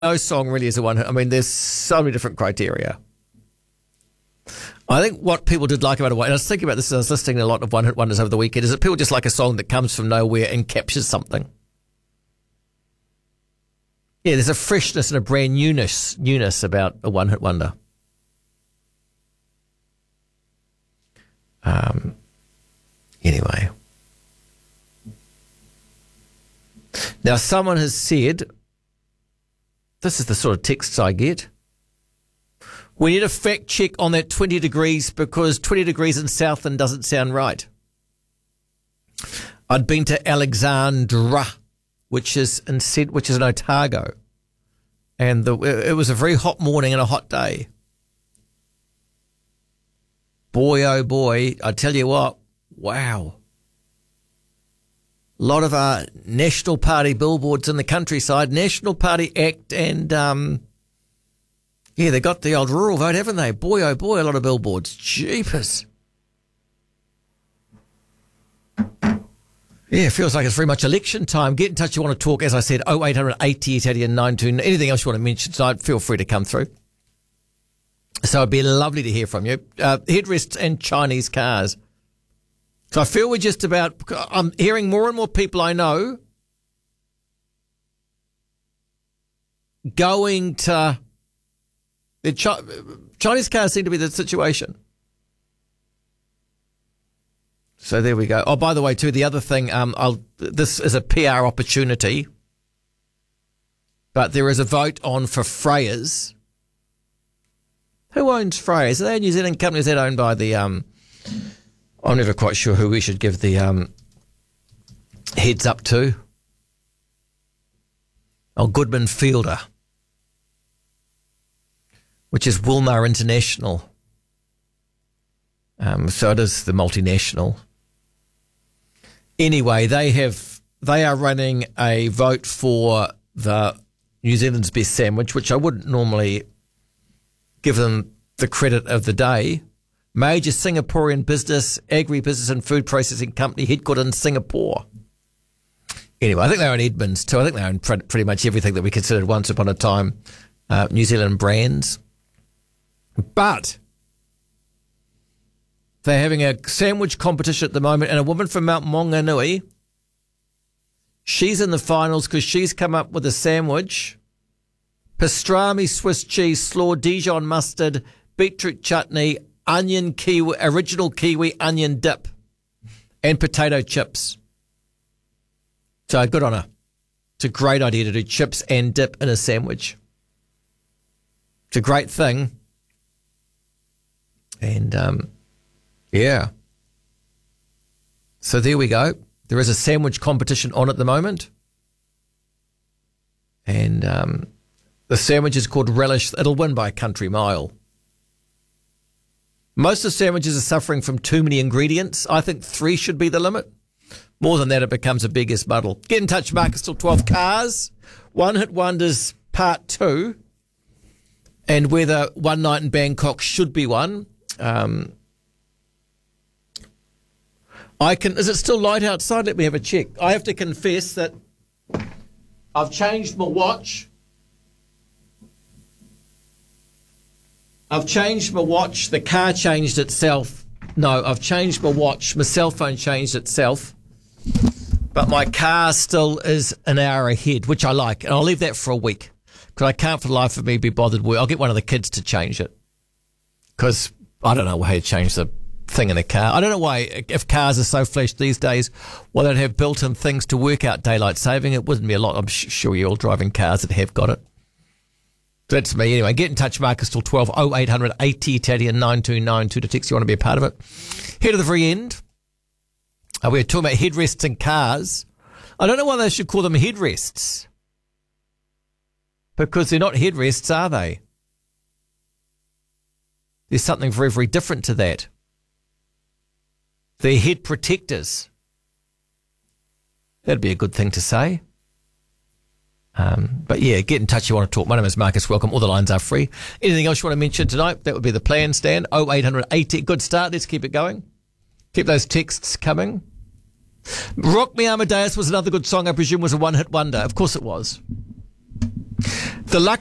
no song really is a one hit. I mean, there's so many different criteria. I think what people did like about it, and I was thinking about this as I was listening to a lot of one hit wonders over the weekend, is that people just like a song that comes from nowhere and captures something. Yeah, there's a freshness and a brand newness about a one hit wonder. Anyway. Now, someone has said, this is the sort of texts I get, we need a fact check on that 20 degrees because 20 degrees in Southland doesn't sound right. I'd been to Alexandra, which is in Otago, and it was a very hot morning and a hot day. Boy, oh boy, I tell you what, wow. A lot of our National Party billboards in the countryside, National Party Act, and they got the old rural vote, haven't they? Boy, oh boy, a lot of billboards. Jeepers. Yeah, it feels like it's very much election time. Get in touch if you want to talk. As I said, 0800 80 80 and 92. Anything else you want to mention tonight, feel free to come through. So it'd be lovely to hear from you. Headrests and Chinese cars. So I feel we're just about, I'm hearing more and more people I know going to, the Chinese cars seem to be the situation. So there we go. Oh, by the way, too, the other thing, this is a PR opportunity, but there is a vote on for Freyers. Who owns Freyers? Are they a New Zealand company? Is that owned by the, I'm never quite sure who we should give the heads up to. Oh, Goodman Fielder, which is Wilmar International. So it is the multinational. Anyway, they are running a vote for the New Zealand's best sandwich, which I wouldn't normally give them the credit of the day. Major Singaporean business, agri-business and food processing company headquartered in Singapore. Anyway, I think they own Edmonds too. I think they own pretty much everything that we considered once upon a time New Zealand brands. But they're having a sandwich competition at the moment, and a woman from Mount Maunganui, she's in the finals because she's come up with a sandwich: pastrami, Swiss cheese, slaw, Dijon mustard, beetroot chutney, onion kiwi, original kiwi onion dip, and potato chips. So good on her. It's a great idea to do chips and dip in a sandwich. It's a great thing. And, yeah. So there we go. There is a sandwich competition on at the moment. And the sandwich is called Relish. It'll win by a country mile. Most of the sandwiches are suffering from too many ingredients. I think 3 should be the limit. More than that, it becomes a biggest muddle. Get in touch, Marcus, till 12. Cars, One Hit Wonders Part 2, and whether One Night in Bangkok should be one. Is it still light outside? Let me have a check. I have to confess that I've changed my watch. The car changed itself. No, I've changed my watch. My cell phone changed itself. But my car still is an hour ahead, which I like. And I'll leave that for a week because I can't for the life of me be bothered. I'll get one of the kids to change it because I don't know how to change the thing in a car. I don't know why, if cars are so flash these days, why don't have built-in things to work out daylight saving. It wouldn't be a lot. I'm sure you're all driving cars that have got it. So that's me. Anyway, get in touch, Marcus, till 12. 0800 80 Taddy and 9292 to text you want to be a part of it. Here to the very end. We're talking about headrests in cars. I don't know why they should call them headrests. Because they're not headrests, are they? There's something very, very different to that. They're head protectors. That'd be a good thing to say. But yeah, get in touch if you want to talk. My name is Marcus. Welcome. All the lines are free. Anything else you want to mention tonight? That would be the plan, Stan. 0800 80. Good start. Let's keep it going. Keep those texts coming. Rock Me Amadeus was another good song. I presume was a one-hit wonder. Of course it was. The luck